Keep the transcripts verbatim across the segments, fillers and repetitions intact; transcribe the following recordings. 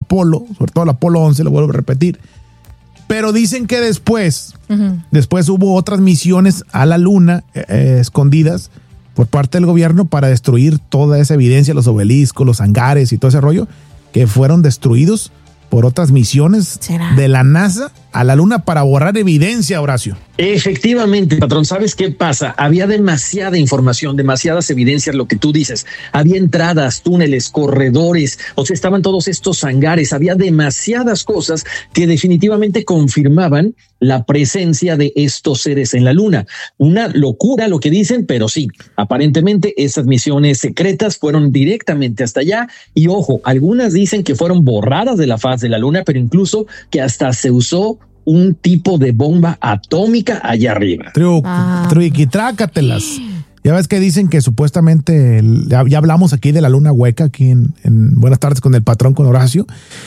Apolo, sobre todo el Apolo once, lo vuelvo a repetir. Pero dicen que después, uh-huh. después hubo otras misiones a la luna eh, escondidas por parte del gobierno para destruir toda esa evidencia, los obeliscos, los hangares y todo ese rollo, que fueron destruidos por otras misiones ¿Será? de la NASA a la luna para borrar evidencia, Horacio. Efectivamente, patrón, ¿sabes qué pasa? Había demasiada información, demasiadas evidencias, lo que tú dices. Había entradas, túneles, corredores, o sea, estaban todos estos hangares, había demasiadas cosas que definitivamente confirmaban la presencia de estos seres en la luna. Una locura lo que dicen, pero sí, aparentemente esas misiones secretas fueron directamente hasta allá y ojo, algunas dicen que fueron borradas de la faz de la luna, pero incluso que hasta se usó un tipo de bomba atómica allá arriba. Truc, ah. truqui, trácatelas. Ya ves que dicen que supuestamente, ya, ya hablamos aquí de la luna hueca, aquí en, en Buenas Tardes con el Patrón, con Horacio,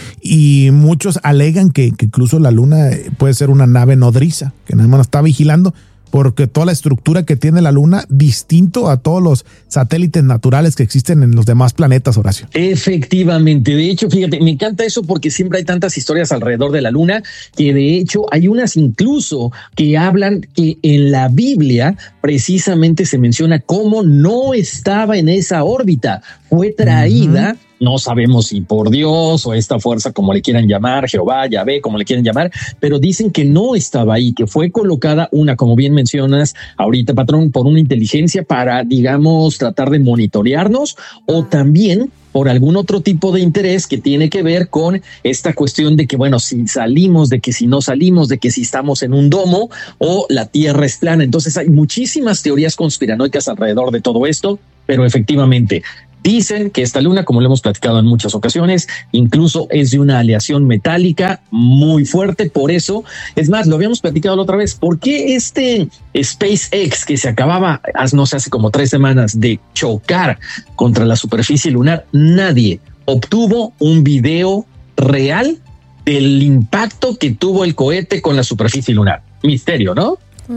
y muchos alegan que, que incluso la luna puede ser una nave nodriza, que nada más está vigilando, porque toda la estructura que tiene la luna, distinto a todos los satélites naturales que existen en los demás planetas, Horacio. Efectivamente, de hecho, fíjate, me encanta eso porque siempre hay tantas historias alrededor de la luna, que de hecho hay unas incluso que hablan que en la Biblia precisamente se menciona cómo no estaba en esa órbita, fue traída, uh-huh. No sabemos si por Dios o esta fuerza, como le quieran llamar, Jehová, Yahvé, como le quieran llamar, pero dicen que no estaba ahí, que fue colocada una, como bien mencionas ahorita, patrón, por una inteligencia para, digamos, tratar de monitorearnos o también por algún otro tipo de interés que tiene que ver con esta cuestión de que, bueno, si salimos, de que si no salimos, de que si estamos en un domo o la Tierra es plana. Entonces hay muchísimas teorías conspiranoicas alrededor de todo esto, pero efectivamente dicen que esta luna, como lo hemos platicado en muchas ocasiones, incluso es de una aleación metálica muy fuerte. Por eso, es más, lo habíamos platicado la otra vez, ¿por qué este SpaceX que se acababa, no sé, hace como tres semanas de chocar contra la superficie lunar, nadie obtuvo un video real del impacto que tuvo el cohete con la superficie lunar? Misterio, ¿no?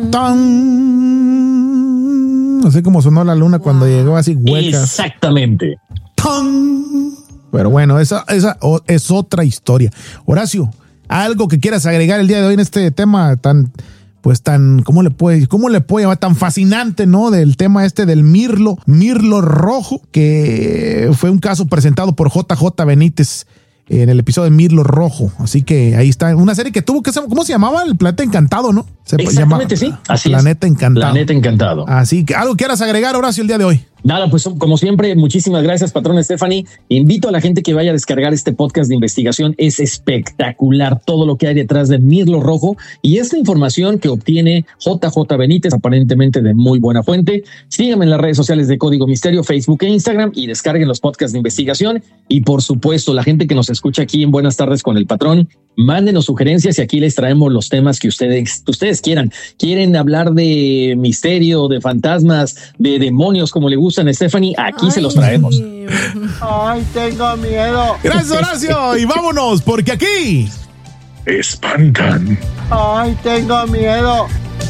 ¡Tan! No sé cómo sonó la luna cuando wow. llegó así huecas. Exactamente. ¡Tan! Pero bueno, esa, esa es otra historia. Horacio, ¿algo que quieras agregar el día de hoy en este tema tan, pues tan, ¿cómo le puede, cómo le puede llamar? Tan fascinante, ¿no? Del tema este del Mirlo, Mirlo Rojo, que fue un caso presentado por J J Benítez en el episodio de Mirlo Rojo. Así que ahí está, una serie que tuvo que, ¿cómo se llamaba? El Planeta Encantado, ¿no? Se Exactamente, llama, sí. Así Planeta es. Encantado. Planeta Encantado. Así que, ¿algo quieras agregar, Horacio, el día de hoy? Nada, pues como siempre, muchísimas gracias, patrón Stephanie. Invito a la gente que vaya a descargar este podcast de investigación. Es espectacular todo lo que hay detrás de Mirlo Rojo y esta información que obtiene J J Benítez, aparentemente de muy buena fuente. Síganme en las redes sociales de Código Misterio, Facebook e Instagram y descarguen los podcasts de investigación. Y por supuesto, la gente que nos escucha aquí en Buenas Tardes con el Patrón, mándenos sugerencias y aquí les traemos los temas que ustedes, ustedes quieran. ¿Quieren hablar de misterio, de fantasmas, de demonios, como le gustan a Stephanie? Aquí Ay. se los traemos. Ay, tengo miedo. Gracias, Horacio. Y vámonos, porque aquí espantan. Ay, tengo miedo.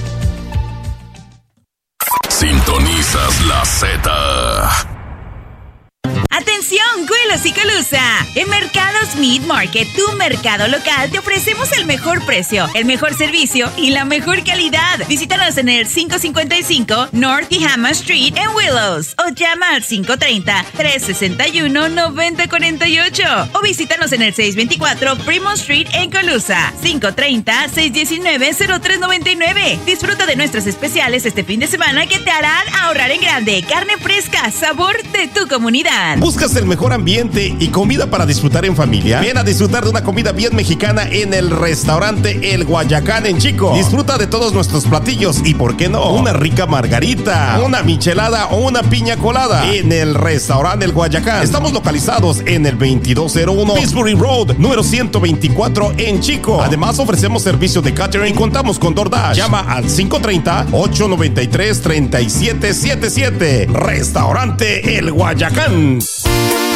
Sintonizas la Z. ¡Atención, Güelos y Colusa! En Mercados Meat Market, tu mercado local, te ofrecemos el mejor precio, el mejor servicio y la mejor calidad. Visítanos en el quinientos cincuenta y cinco North Tehama Street en Willows o llama al cinco treinta, trescientos sesenta y uno, noventa cuarenta y ocho o visítanos en el seiscientos veinticuatro Fremont Street en Colusa, cinco treinta, seiscientos diecinueve, cero tres noventa y nueve. Disfruta de nuestros especiales este fin de semana que te harán ahorrar en grande. Carne fresca, sabor de tu comunidad. ¿Buscas el mejor ambiente y comida para disfrutar en familia? Ven a disfrutar de una comida bien mexicana en el restaurante El Guayacán en Chico. Disfruta de todos nuestros platillos y, ¿por qué no?, una rica margarita, una michelada o una piña colada en el restaurante El Guayacán. Estamos localizados en el veintidós cero uno Pillsbury Road, número ciento veinticuatro en Chico. Además, ofrecemos servicio de catering y contamos con DoorDash. Llama al cinco treinta, ocho noventa y tres, treinta y siete setenta y siete. Restaurante El Guayacán.